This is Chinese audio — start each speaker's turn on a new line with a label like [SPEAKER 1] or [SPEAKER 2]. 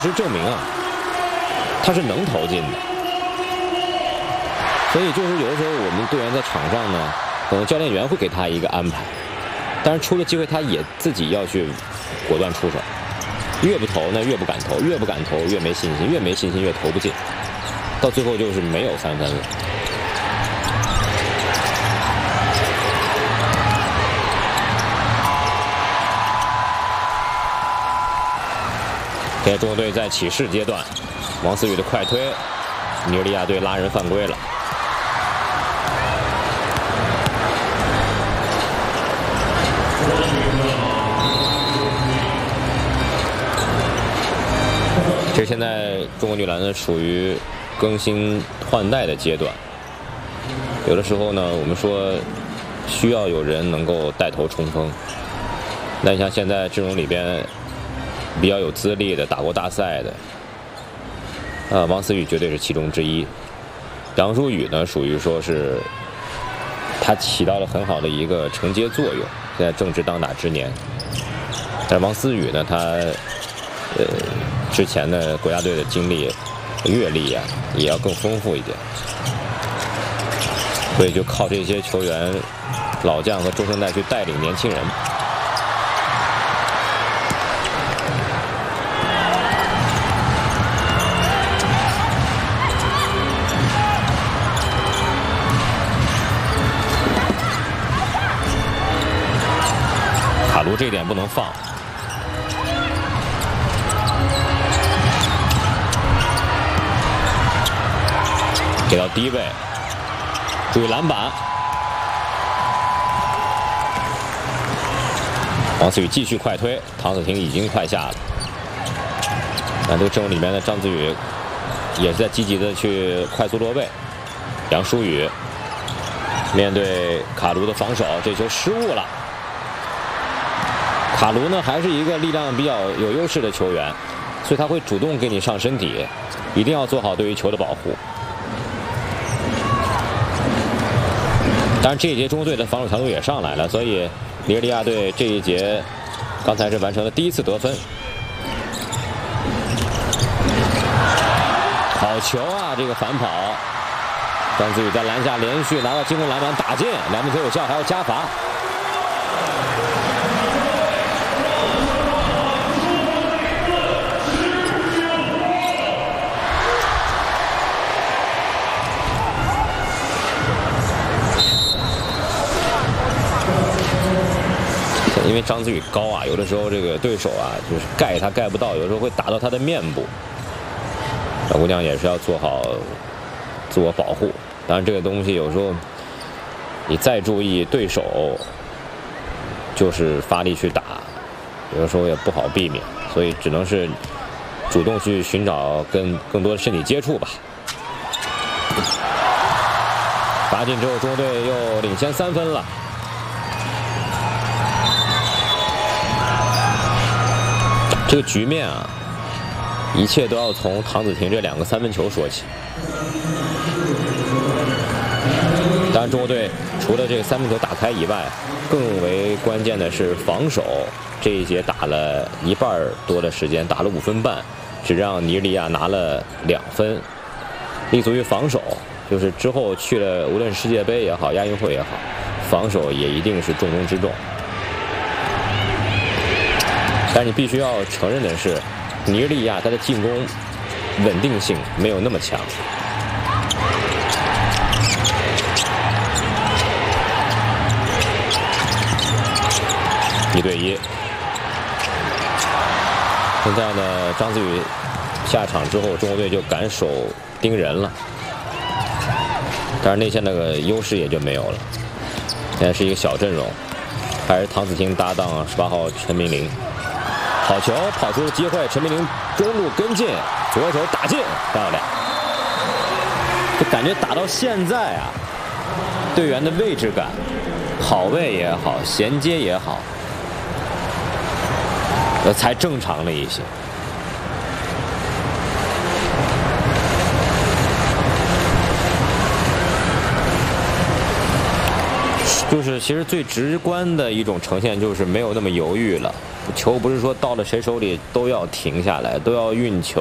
[SPEAKER 1] 实证明啊，他是能投进的。所以就是有的时候我们队员在场上呢，可能教练员会给他一个安排，但是出了机会他也自己要去果断出手。越不投呢越不敢投，越不敢投越没信心，越没信心越投不进，到最后就是没有3分了。现在中国队在起势阶段，王思雨的快推，尼日利亚队拉人犯规了。这现在中国女篮呢属于更新换代的阶段，有的时候呢我们说需要有人能够带头冲锋。那你像现在阵容里边比较有资历的、打过大赛的，王思雨绝对是其中之一。杨舒雨呢，属于说是他起到了很好的一个承接作用，现在正值当打之年。但是王思雨呢，他之前的国家队的经历、阅历啊，也要更丰富一点，所以就靠这些球员、老将和中生代去带领年轻人。卡卢这一点不能放。给到低位，注意篮板。王思雨继续快推，唐子婷已经快下了。这个阵容里面的张子雨也是在积极的去快速落位。杨舒雨面对卡卢的防守，这球失误了。卡卢呢还是一个力量比较有优势的球员，所以他会主动给你上身体，一定要做好对于球的保护。当然这一节中国队的防守强度也上来了，所以尼日利亚队这一节刚才是完成了第1次得分。好球啊，这个反跑，张子雨在篮下连续拿到进攻篮板打进，2分球有效，还要加罚。因为张子雨高啊，有的时候这个对手啊就是盖他盖不到，有时候会打到他的面部。小姑娘也是要做好自我保护。当然这个东西有时候你再注意对手，就是发力去打，有的时候也不好避免，所以只能是主动去寻找跟更多的身体接触吧。罚进之后，中国队又领先3分了。这个局面啊，一切都要从唐子婷这2个3分球说起。当然，中国队除了这个3分球打开以外，更为关键的是防守。这一节打了1半多的时间，打了5分半，只让尼日利亚拿了2分。立足于防守，就是之后去了无论世界杯也好，亚运会也好，防守也一定是重中之重。但你必须要承认的是，尼日利亚他的进攻稳定性没有那么强。1对1。现在呢，张子雨下场之后，中国队就敢守盯人了，但是内线那个优势也就没有了。现在是一个小阵容，还是唐子婷搭档18号陈明玲。好球，跑出了机会，陈明玲中路跟进，左手打进，漂亮！就感觉打到现在啊，队员的位置感，跑位也好，衔接也好，才正常了一些。就是其实最直观的一种呈现就是没有那么犹豫了。球不是说到了谁手里都要停下来，都要运球，